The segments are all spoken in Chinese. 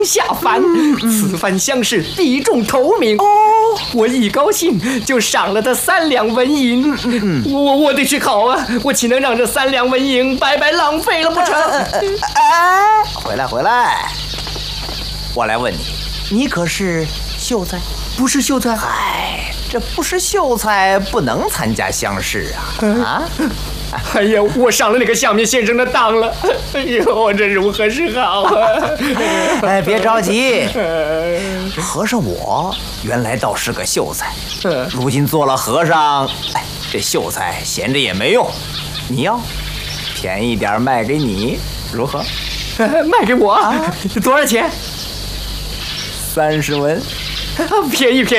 下凡，此番乡试必中头名。哦，我一高兴就赏了他3两纹银。我得去考啊，我岂能让这3两纹银白白浪费了不成？ 哎，回来，我来问你，你可是秀才？ 不是秀才。 哎，这不是秀才不能参加乡试啊！ 哎呀，我上了那个相面先生的当了。哎呦，我这如何是好啊？ 哎，别着急，和尚我原来倒是个秀才，如今做了和尚，哎，这秀才闲着也没用。你要便宜点卖给你，如何？ 卖给我？多少钱 ？30文。 便宜。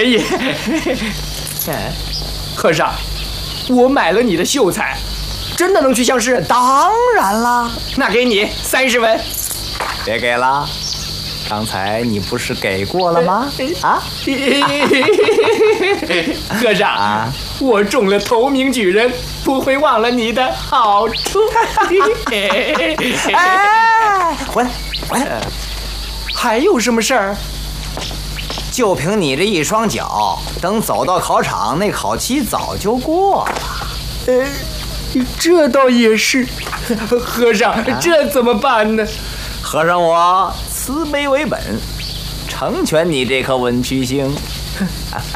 和尚，我买了你的秀才，真的能去乡试？ 当然啦， 那给你30文。 别给了，刚才你不是给过了吗？啊？ 和尚啊，我中了头名举人，不会忘了你的好处。 哎，回来， 还有什么事儿？ 就凭你这一双脚，等走到考场，那考期早就过了。 这倒也是。和尚，这怎么办呢？ 和尚我慈悲为本，成全你这颗文曲星。